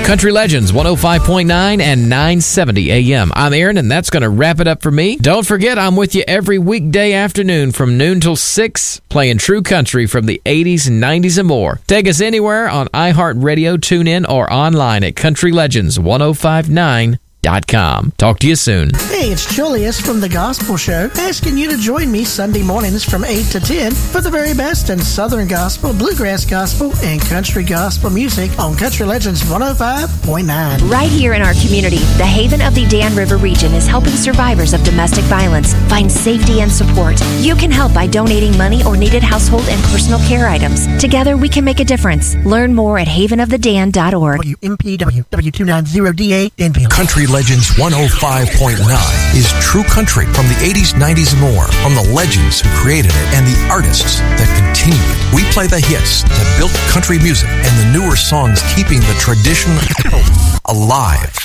Country Legends, 105.9 and 970 AM. I'm Aaron, and that's going to wrap it up for me. Don't forget, I'm with you every weekday afternoon from noon till 6, playing true country from the 80s, 90s, and more. Take us anywhere on iHeartRadio, TuneIn, or online at countrylegends1059.com. Talk to you soon. Hey, it's Julius from The Gospel Show, asking you to join me Sunday mornings from 8 to 10 for the very best in Southern Gospel, Bluegrass Gospel, and Country Gospel music on Country Legends 105.9. Right here in our community, the Haven of the Dan River region is helping survivors of domestic violence find safety and support. You can help by donating money or needed household and personal care items. Together, we can make a difference. Learn more at havenofthedan.org. WMPW W290DA Danville. Country Legends 105.9 is true country from the 80s, 90s, and more. From the legends who created it and the artists that continue it. We play the hits that built country music and the newer songs keeping the tradition alive.